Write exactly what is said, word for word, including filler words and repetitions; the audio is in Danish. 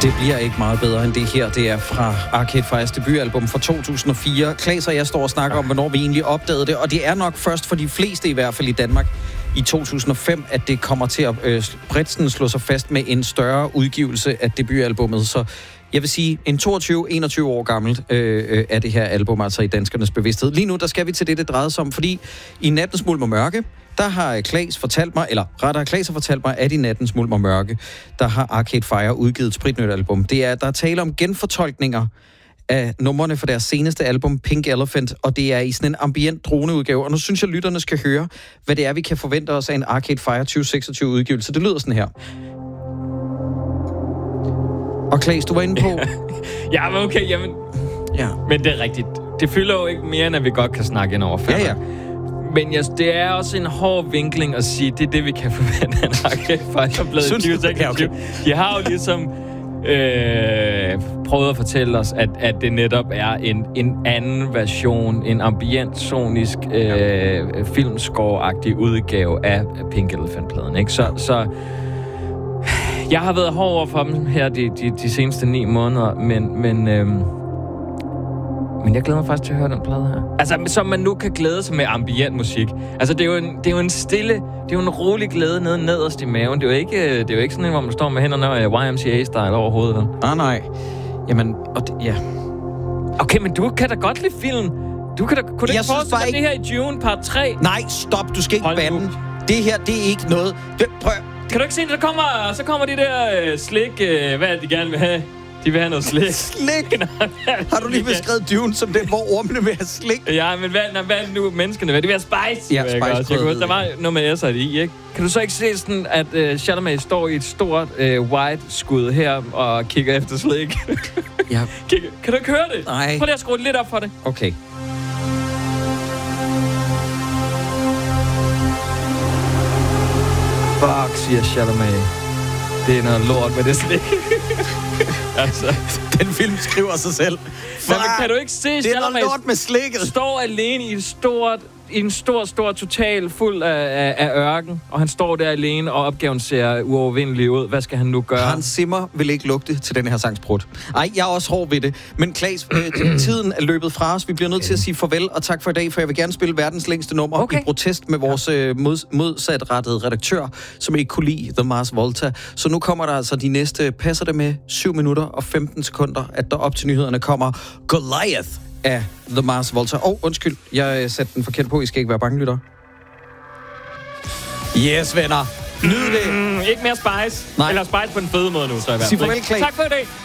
Det bliver ikke meget bedre end det her. Det er fra Arcade Fires debutalbum fra to tusind og fire. Klaas og jeg står og snakker om, hvornår vi egentlig opdagede det, og det er nok først for de fleste, i hvert fald i Danmark, i to tusind og fem, at det kommer til at øh, bredt slå sig fast med en større udgivelse af debutalbummet. Så jeg vil sige, en toogtyve til enogtyve år gammelt øh, øh, er det her album, altså i danskernes bevidsthed. Lige nu, der skal vi til det, det drejede sig om, fordi i Nattens Mulm og Mørke, der har Klaas fortalt mig, eller rettere Klaas har fortalt mig, at i Nattens Mulm og Mørke, der har Arcade Fire udgivet et spritnyt album. Det er, der er tale om genfortolkninger af numrene for deres seneste album, Pink Elephant, og det er i sådan en ambient droneudgave. Og nu synes jeg, lytterne skal høre, hvad det er, vi kan forvente os af en Arcade Fire tyve seksogtyve udgivelse. Det lyder sådan her. Og Klaas, du var inde på... Ja, men okay, jamen... Ja. Men det er rigtigt. Det fylder jo ikke mere, end at vi godt kan snakke ind over før. Ja, ja. Men yes, det er også en hård vinkling at sige, det er det, vi kan forvente af en Arcade Fire blevet tyve seksogtyve. De har jo ligesom øh, prøvet at fortælle os, at, at det netop er en, en anden version, en ambient, sonisk, øh, filmscore-agtig udgave af Pink Elephant-pladen, ikke? Så... så jeg har været hård over for dem her de, de, de seneste ni måneder, men, men, øhm, men jeg glæder mig faktisk til at høre den plade her. Altså, som man nu kan glæde sig med ambient musik. Altså, det er jo en, det er jo en stille, det er jo en rolig glæde nede nederst i maven. Det er jo ikke, det er jo ikke sådan en, hvor man står med hænderne og Y M C A-style over hovedet. Vel? Nej, nej. Jamen, og det, ja. Okay, men du kan da godt lide film. Du kan da, kunne du ikke forestille dig ikke... det her i Dune part tre? Nej, stop, du skal ikke bande. Det her, det er ikke noget... Det, prøv... Kan du ikke se, der kommer, så kommer de der øh, slik, øh, hvad er det, de gerne vil have? De vil have noget slik. Slik? Har du lige beskrevet Dune som den, hvor ormene vil have slik? Ja, men hvad, nej, hvad er det nu, menneskene vil? Det vil have spice. Ja, spice. Jeg jeg kunne, der var noget med S'er i, ikke? Kan du så ikke se sådan, at uh, Chalamet står i et stort uh, white-skud her og kigger efter slik? Ja. Kigger. Kan du ikke høre det? Nej. Prøv lige at skrue lidt op for det. Okay. Fuck, siger Chalamet. Det er noget lort med det slik. Altså. Den film skriver sig selv. Men kan du ikke se, det er noget lort med slikket. Står alene i et stort, i en stor, stor total fuld af, af, af ørken, og han står der alene, og opgaven ser uovervindelig ud. Hvad skal han nu gøre? Hans Zimmer vil ikke lugte til den her sangsprut. Ej, jeg er også hård ved det. Men Klaas, øh, tiden er løbet fra os. Vi bliver nødt okay. til at sige farvel, og tak for i dag, for jeg vil gerne spille verdens længste nummer okay. i protest med vores øh, mod, modsatrettede redaktør, som ikke kunne lide The Mars Volta. Så nu kommer der altså de næste, passer det med syv minutter og femten sekunder, at der op til nyhederne kommer Goliath af The Mars Volta. Og oh, undskyld, jeg satte den forkert på. I skal ikke være bange, lytter. Yes, venner. Nyd det. Mm, ikke mere spice. Nej. Eller spice på en fed måde nu, så i hvert fald. Sig farvel, Klaas. Tak for i dag.